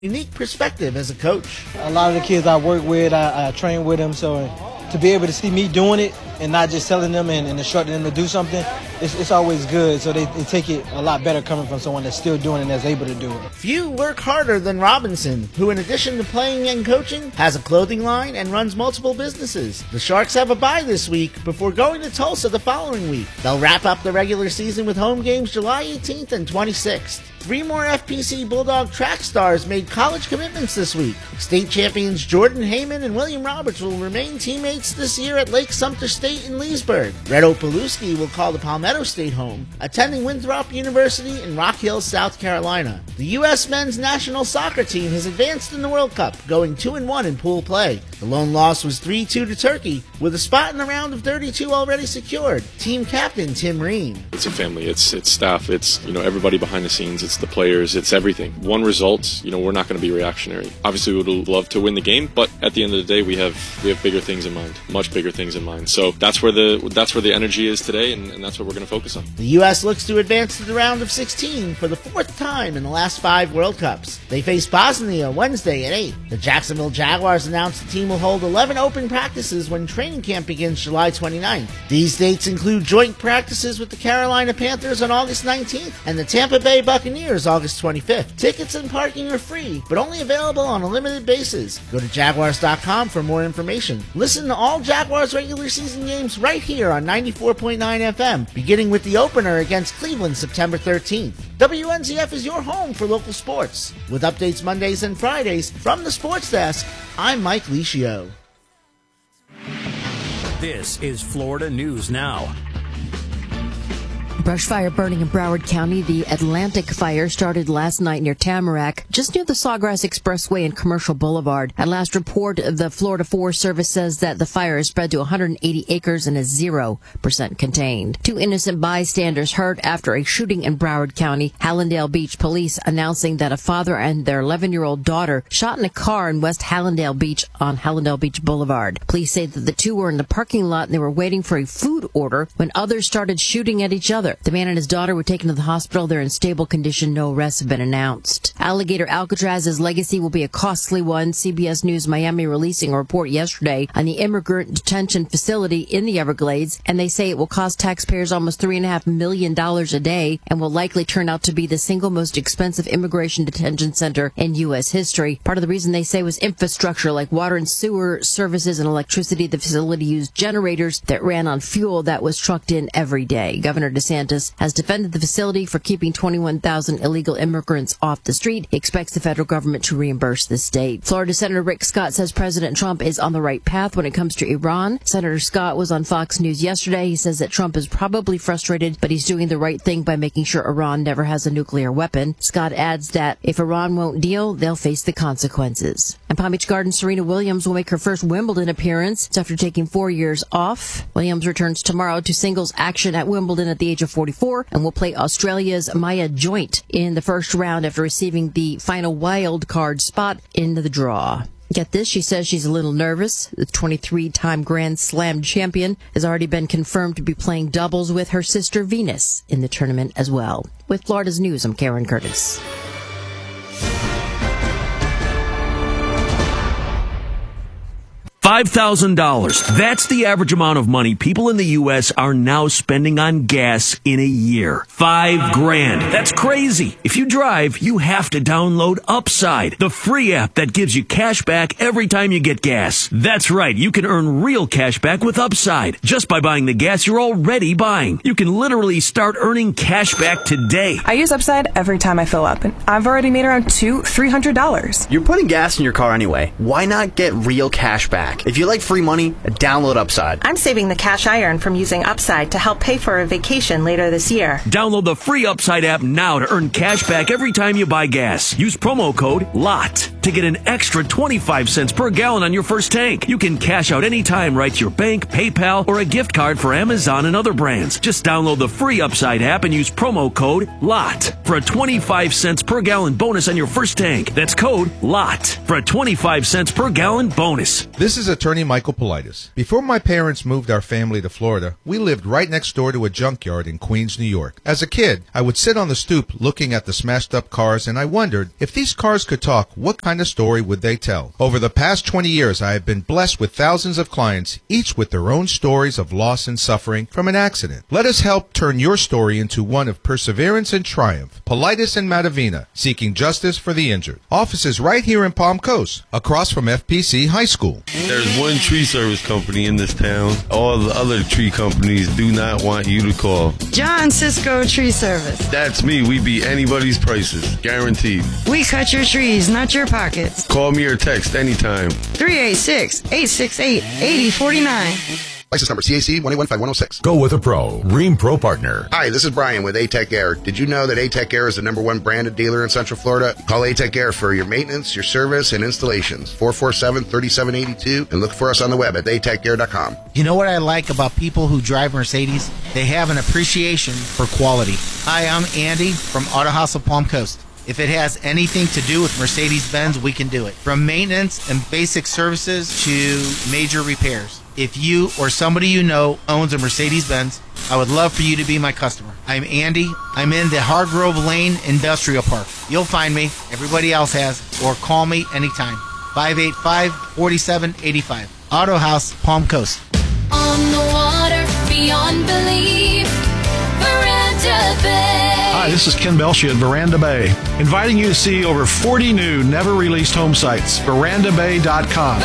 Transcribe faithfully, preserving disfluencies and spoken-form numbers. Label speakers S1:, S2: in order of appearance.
S1: unique perspective as a coach.
S2: A lot of the kids I work with, I, I train with them, so to be able to see me doing it and not just telling them and, and instructing them to do something, it's, it's always good. So they, they take it a lot better coming from someone that's still doing it and that's able to do it.
S1: Few work harder than Robinson, who in addition to playing and coaching, has a clothing line and runs multiple businesses. The Sharks have a bye this week before going to Tulsa the following week. They'll wrap up the regular season with home games July eighteenth and twenty-sixth. Three more F P C Bulldog track stars made college commitments this week. State champions Jordan Heyman and William Roberts will remain teammates this year at Lake Sumter State in Leesburg. Reto Paluski will call the Palmetto State home, attending Winthrop University in Rock Hill, South Carolina. The U S men's national soccer team has advanced in the World Cup, going two and one in pool play. The lone loss was three two to Turkey, with a spot in the round of thirty-two already secured. Team captain Tim Ream.
S3: It's a family, it's it's staff, it's you know everybody behind the scenes, it's the players, it's everything. One result, you know, we're not going to be reactionary. Obviously, we would love to win the game, but at the end of the day, we have we have bigger things in mind, much bigger things in mind. So that's where the that's where the energy is today, and, and that's what we're going to focus on.
S1: The U S looks to advance to the round of sixteen for the fourth time in the last five World Cups. They face Bosnia Wednesday at eight. The Jacksonville Jaguars announced the team will hold eleven open practices when training camp begins July twenty-ninth. These dates include joint practices with the Carolina Panthers on August nineteenth and the Tampa Bay Buccaneers August twenty-fifth. Tickets and parking are free, but only available on a limited basis. Go to Jaguars dot com for more information. Listen to all Jaguars regular season games right here on ninety-four point nine F M, beginning with the opener against Cleveland September thirteenth. W N Z F is your home for local sports. With updates Mondays and Fridays from the Sports Desk, I'm Mike Licio.
S4: This is Florida News Now.
S5: Brush fire burning in Broward County. The Atlantic fire started last night near Tamarack, just near the Sawgrass Expressway and Commercial Boulevard. At last report, the Florida Forest Service says that the fire has spread to one hundred eighty acres and is zero percent contained. Two innocent bystanders hurt after a shooting in Broward County. Hallandale Beach police announcing that a father and their eleven-year-old daughter shot in a car in West Hallandale Beach on Hallandale Beach Boulevard. Police say that the two were in the parking lot and they were waiting for a food order when others started shooting at each other. The man and his daughter were taken to the hospital. They're in stable condition. No arrests have been announced. Alligator Alcatraz's legacy will be a costly one. C B S News Miami releasing a report yesterday on the immigrant detention facility in the Everglades, and they say it will cost taxpayers almost three and a half million dollars a day and will likely turn out to be the single most expensive immigration detention center in U S history. Part of the reason they say was infrastructure like water and sewer services and electricity. The facility used generators that ran on fuel that was trucked in every day. Governor DeSantis has defended the facility for keeping twenty-one thousand illegal immigrants off the street. He expects the federal government to reimburse the state. Florida Senator Rick Scott says President Trump is on the right path when it comes to Iran. Senator Scott was on Fox News yesterday. He says that Trump is probably frustrated, but he's doing the right thing by making sure Iran never has a nuclear weapon. Scott adds that if Iran won't deal, they'll face the consequences. And Palm Beach Gardens' Serena Williams will make her first Wimbledon appearance. It's after taking four years off. Williams returns tomorrow to singles action at Wimbledon at the age of forty-four and will play Australia's Maya Joint in the first round after receiving the final wild card spot in the draw. Get this, she says she's a little nervous. The twenty-three-time Grand Slam champion has already been confirmed to be playing doubles with her sister Venus in the tournament as well. With Florida's News, I'm Karen Curtis.
S6: five thousand dollars. That's the average amount of money people in the U S are now spending on gas in a year. Five grand. That's crazy. If you drive, you have to download Upside, the free app that gives you cash back every time you get gas. That's right. You can earn real cash back with Upside just by buying the gas you're already buying. You can literally start earning cash back today.
S7: I use Upside every time I fill up, and I've already made around two, three hundred dollars.
S8: You're putting gas in your car anyway. Why not get real cash back? If you like free money, download Upside.
S9: I'm saving the cash I earn from using Upside to help pay for a vacation later this year.
S6: Download the free Upside app now to earn cash back every time you buy gas. Use promo code LOT. to get an extra twenty-five cents per gallon on your first tank. You can cash out anytime right to your bank, PayPal, or a gift card for Amazon and other brands. Just download the free Upside app and use promo code LOT for a twenty-five cents per gallon bonus on your first tank. That's code LOT for a twenty-five cents per gallon bonus.
S10: This is attorney Michael Politis. Before my parents moved our family to Florida, we lived right next door to a junkyard in Queens, New York. As a kid, I would sit on the stoop looking at the smashed up cars, and I wondered, if these cars could talk, what kind of story would they tell? Over the past twenty years, I have been blessed with thousands of clients, each with their own stories of loss and suffering from an accident. Let us help turn your story into one of perseverance and triumph. Politis and Matavina, seeking justice for the injured. Offices right here in Palm Coast, across from F P C High School.
S11: There's one tree service company in this town. All the other tree companies do not want you to call.
S12: John Cisco Tree Service.
S11: That's me. We beat anybody's prices. Guaranteed.
S12: We cut your trees, not your pockets.
S11: Call me or text anytime.
S12: three eight six, eight six eight, eight zero four nine.
S13: License number C A C one eight one five one zero six.
S14: Go with a pro. Rheem Pro Partner.
S13: Hi, this is Brian with A-Tech Air. Did you know that A-Tech Air is the number one branded dealer in Central Florida? Call A-Tech Air for your maintenance, your service, and installations. four four seven, three seven eight two. And look for us on the web at a tech air dot com.
S15: You know what I like about people who drive Mercedes? They have an appreciation for quality. Hi, I'm Andy from Auto House of Palm Coast. If it has anything to do with Mercedes-Benz, we can do it. From maintenance and basic services to major repairs. If you or somebody you know owns a Mercedes-Benz, I would love for you to be my customer. I'm Andy. I'm in the Hargrove Lane Industrial Park. You'll find me. Everybody else has. Or call me anytime. five eight five, four seven eight five. Auto House, Palm Coast.
S16: On the water, beyond belief, Veranda Bay.
S17: Hi, this is Ken Belshie at Veranda Bay, inviting you to see over forty new, never-released home sites. veranda bay dot com.